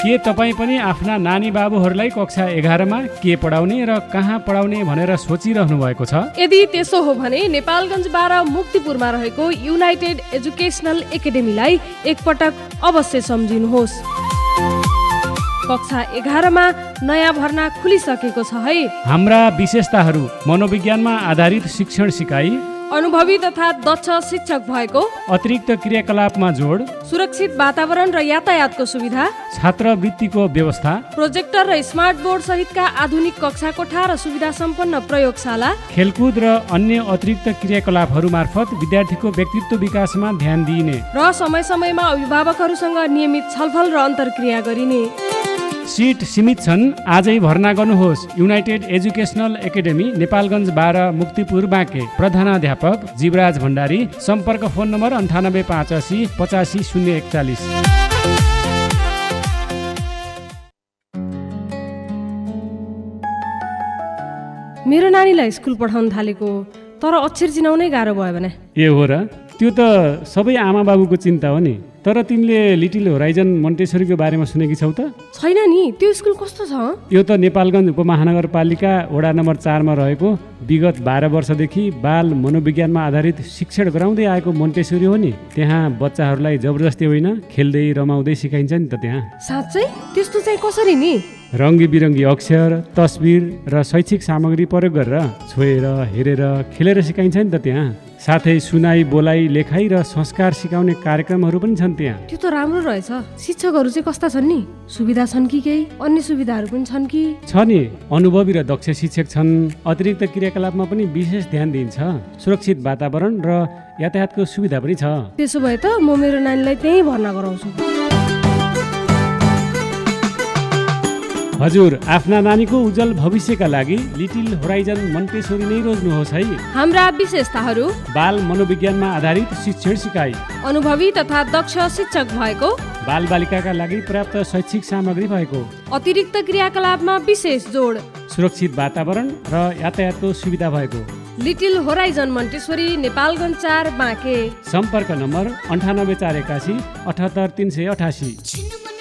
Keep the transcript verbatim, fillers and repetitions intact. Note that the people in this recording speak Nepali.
के तपाईँ पनि आफ्ना नानी बाबुहरूलाई कक्षा एघारमा के पढाउने र कहाँ पढाउने भनेर सोचिरहनु भएको छ? यदि त्यसो हो भने नेपालगञ्ज बाह्र मुक्तिपुरमा रहेको युनाइटेड एजुकेसनल एकाडेमीलाई एकपटक अवश्य सम्झिनुहोस्। कक्षा एघारमा नयाँ भर्ना खुलिसकेको छ है। हाम्रा विशेषताहरू मनोविज्ञानमा आधारित शिक्षण सिकाइ, अनुभवी तथा दक्ष शिक्षक भएको, अतिरिक्त क्रियाकलापमा जोड, सुरक्षित वातावरण र यातायातको सुविधा, छात्रवृत्तिको व्यवस्था, प्रोजेक्टर र स्मार्ट बोर्ड सहितका आधुनिक कक्षा कोठा र सुविधा सम्पन्न प्रयोगशाला, खेलकुद र अन्य अतिरिक्त क्रियाकलापहरू मार्फत विद्यार्थीको व्यक्तित्व विकासमा ध्यान दिइने र समय समयमा अभिभावकहरूसँग नियमित छलफल र अन्तर्क्रिया गरिने। सिट सीमित छन्, आजै भर्ना गर्नुहोस्। युनाइटेड एजुकेसनल एकाडेमी, नेपालगञ्ज बाह्र मुक्तिपुर बाँके। प्रधानाध्यापक जीवराज भण्डारी। सम्पर्क फोन नम्बर अन्ठानब्बे पाँच असी पचासी शून्य एकचालिस। मेरो नानीलाई स्कुल पठाउन थालेको, तर अक्षर चिनाउनै गाह्रो भयो भने। ए हो र? त्यो त सबै आमा बाबुको चिन्ता हो नि। तर तिमीले लिटिल होराइजन मन्टेसरीको बारेमा सुनेकी छौ त? छैन नि, त्यो स्कुल कस्तो छ? यो त नेपालगञ्ज उपमहानगरपालिका वडा नम्बर चारमा रहेको विगत बाह्र वर्षदेखि बाल मनोविज्ञानमा आधारित शिक्षण गराउँदै आएको मोन्टेसरी हो नि। त्यहाँ बच्चाहरूलाई जबरजस्ती होइन, खेल्दै रमाउँदै सिकाइन्छ नि त त्यहाँ। साँच्चै? त्यस्तो चाहिँ कसरी नि? रङ्गी बिरङ्गी अक्षर, तस्बिर र शैक्षिक सामग्री प्रयोग गरेर छोएर, हेरेर, खेलेर सिकाइन्छ नि त त्यहाँ। साथै सुनाई, बोलाइ, लेखाइ र संस्कार सिकाउने कार्यक्रमहरू पनि छन् त्यहाँ। त्यो त राम्रो रहेछ। शिक्षकहरू चाहिँ कस्ता छन् नि? सुविधा छन् कि केही अन्य सुविधाहरू पनि छन् कि? छ नि, अनुभवी र दक्ष शिक्षक छन्। अतिरिक्त क्रियाकलापमा पनि विशेष ध्यान दिइन्छ। सुरक्षित वातावरण र यातायातको सुविधा पनि छ। त्यसो भए त म मेरो नानीलाई त्यहीँ भर्ना गराउँछु। हजुर, आफ्ना नानीको उज्जवल भविष्यका लागि लिटिल होराइजन मन्टेसरी नै रोज्नुहोस् है। हाम्रा विशेषताहरू: बाल मनोविज्ञानमा आधारित शिक्षण सिकाइ, अनुभवी तथा दक्ष शिक्षक भएको, बाल बालिकाका लागि पर्याप्त शैक्षिक सामग्री भएको, अतिरिक्त क्रियाकलापमा विशेष जोड, सुरक्षित वातावरण र यातायातको सुविधा भएको। लिटिल होराइजन मन्टेसरी, नेपालगञ्ज चार बाँके। सम्पर्क नम्बर अन्ठानब्बे चार एकासी अठहत्तर तिन सय अठासी।